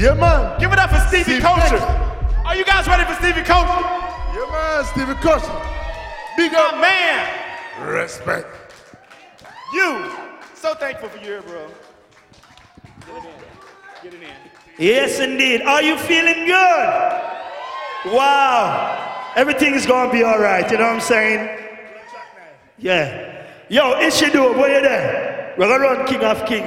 Yeah, man. Give it up for Stevie Culture. Are you guys ready for Stevie Culture? Yeah, man, Stevie Culture. Big up. My man. Respect. You. So thankful for you here, bro. Get it in. Get it in. Yes, indeed. Are you feeling good? Wow. Everything is going to be all right. You know what I'm saying? Yeah. Yo, Ishidu, where you there? We're going to run King of Kings.